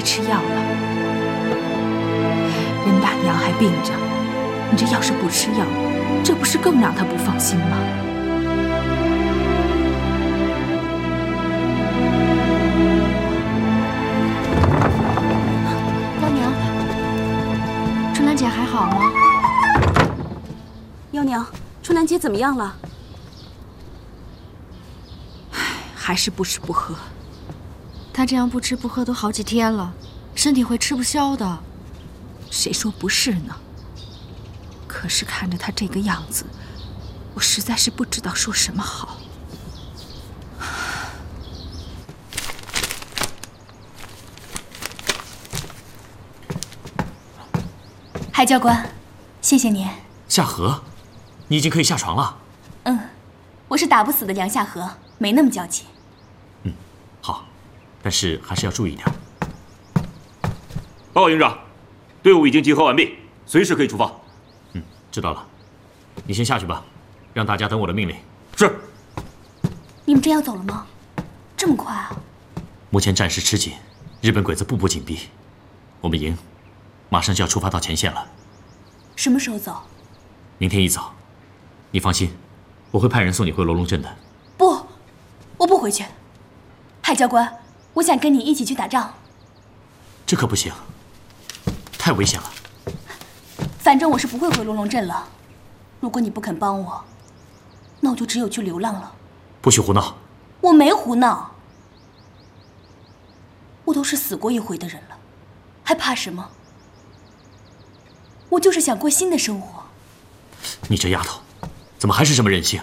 吃药了。任大娘还病着，你这要是不吃药，这不是更让她不放心吗？ 大娘，春兰姐还好吗？ 幺娘，春兰姐怎么样了？ 还是不吃不喝。 她这样不吃不喝都好几天了，身体会吃不消的。 谁说不是呢？可是看着她这个样子，我实在是不知道说什么好。 海教官，谢谢您。 夏荷，你已经可以下床了。 我是打不死的梁夏荷，没那么娇气。 好，但是还是要注意点。 报告营长，队伍已经集合完毕，随时可以出发。 知道了，你先下去吧，让大家等我的命令。 是。 你们真要走了吗？这么快啊？ 目前战事吃紧，日本鬼子步步紧逼，我们营马上就要出发到前线了。 什么时候走？ 明天一早。你放心，我会派人送你回罗龙镇的。 不，我不回去。海教官，我想跟你一起去打仗。 这可不行，太危险了。 反正我是不会回罗龙镇了。如果你不肯帮我，那我就只有去流浪了。 不许胡闹！ 我没胡闹，我都是死过一回的人了，还怕什么？我就是想过新的生活。 你这丫头，怎么还是这么任性？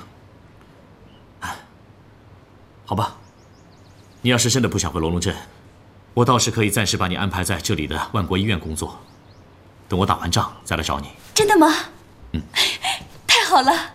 好吧，你要是真的不想回罗龙镇，我倒是可以暂时把你安排在这里的万国医院工作，等我打完仗再来找你。 真的吗？太好了。